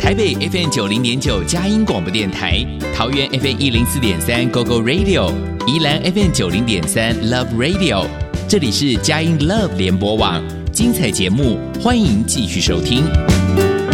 台北 FM90.9 佳音广播电台，桃园 FM104.3 GoGo Radio， 宜兰 FM90.3 Love Radio。这里是佳音 Love 联播网，精彩节目欢迎继续收听。